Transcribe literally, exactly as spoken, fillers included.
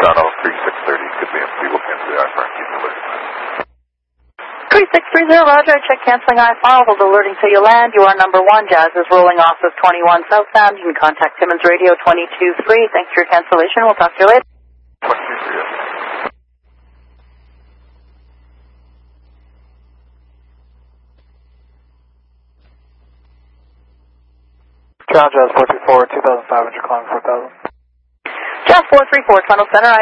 Toronto three six thirty, could be empty. We'll cancel the I F R and keep you alerted. three six three zero, Roger. I check canceling I F R. Hold alerting till you land. You are number one. Jazz is rolling off of twenty-one southbound. You can contact Timmins Radio twenty-two three. Thanks for your cancellation. We'll talk to you later. twenty-two three. Ground Jazz four three four, two thousand five hundred, calling four thousand. Jazz four three four, Tunnel Center.